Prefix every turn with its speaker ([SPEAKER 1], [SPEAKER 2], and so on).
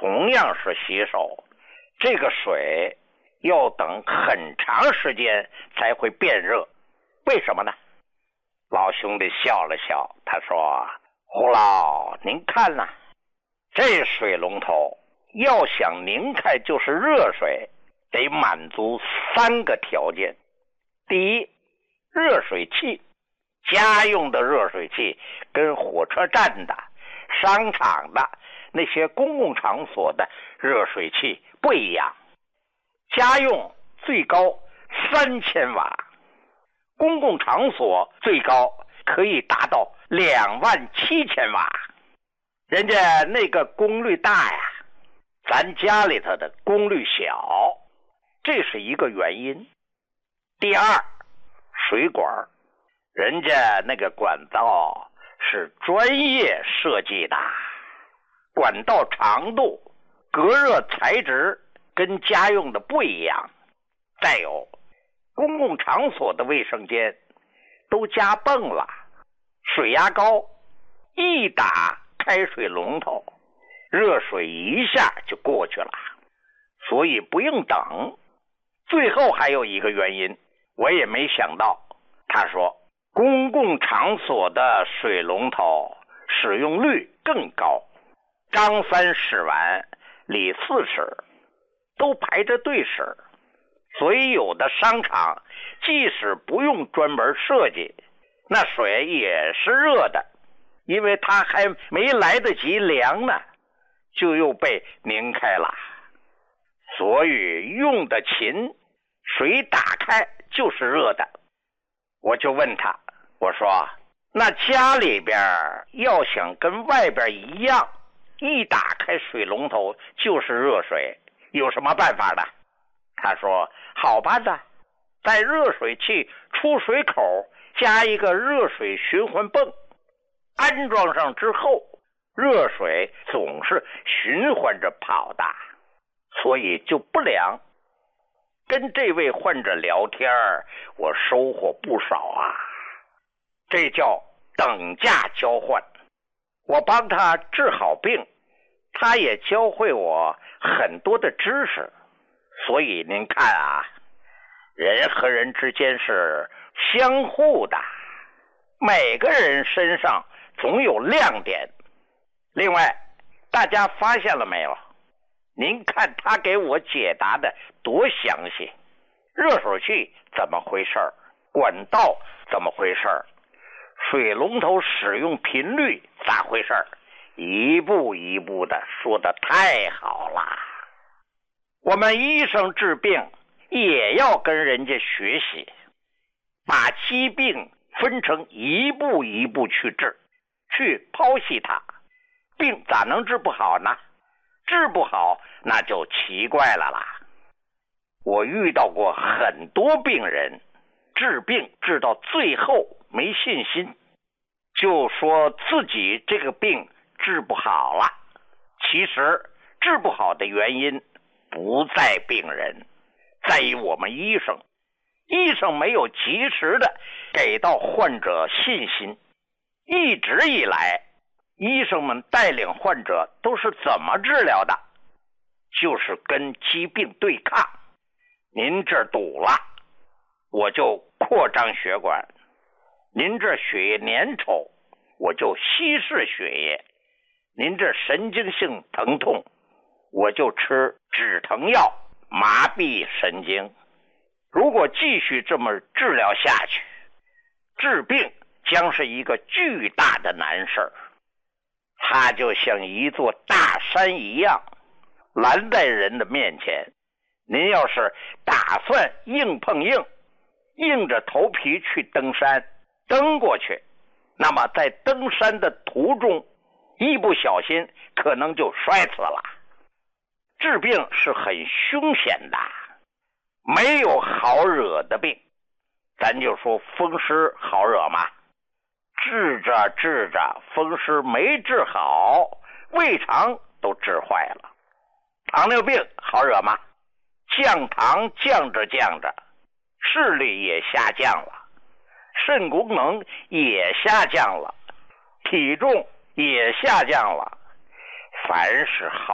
[SPEAKER 1] 同样是洗手，这个水要等很长时间才会变热，为什么呢？老兄弟笑了笑，他说：胡老，您看呐，这水龙头要想拧开就是热水，得满足3个条件。第一，热水器，家用的热水器跟火车站的、商场的那些公共场所的热水器不一样，家用最高3000瓦，公共场所最高可以达到27000瓦。人家那个功率大呀，咱家里头的功率小，这是一个原因。第二，水管，人家那个管道是专业设计的，管道长度、隔热材质跟家用的不一样。再有，公共场所的卫生间都加泵了，水压高，一打开水龙头，热水一下就过去了，所以不用等。最后还有一个原因，我也没想到，他说公共场所的水龙头使用率更高，刚3使完里4使，都排着队使，所以有的商场即使不用专门设计，那水也是热的，因为它还没来得及凉呢，就又被拧开了。所以用的勤，水打开就是热的。我就问他，我说那家里边要想跟外边一样，一打开水龙头就是热水，有什么办法呢？他说好办的，在热水器出水口加一个热水循环泵，安装上之后，热水总是循环着跑的，所以就不凉。跟这位患者聊天，我收获不少啊。这叫等价交换，我帮他治好病，他也教会我很多的知识。所以您看啊，人和人之间是相互的，每个人身上总有亮点。另外，大家发现了没有？您看他给我解答的多详细，热水器怎么回事，管道怎么回事，水龙头使用频率咋回事，一步一步的说的太好了。我们医生治病也要跟人家学习，把疾病分成一步一步去治，去剖析它，病咋能治不好呢？治不好那就奇怪了啦。我遇到过很多病人，治病治到最后没信心，就说自己这个病治不好了。其实治不好的原因不在病人，在于我们医生。医生没有及时的给到患者信心。一直以来，医生们带领患者都是怎么治疗的？就是跟疾病对抗。您这儿堵了，我就扩张血管；您这血液粘稠，我就稀释血液；您这神经性疼痛，我就吃止疼药麻痹神经。如果继续这么治疗下去，治病将是一个巨大的难事儿。它就像一座大山一样，拦在人的面前。您要是打算硬碰硬，硬着头皮去登山，登过去，那么在登山的途中，一不小心可能就摔死了。治病是很凶险的，没有好惹的病。咱就说风湿好惹吗？治着治着，风湿没治好，胃肠都治坏了。糖尿病好惹吗？降糖降着降着，视力也下降了，肾功能也下降了，体重也下降了。凡是好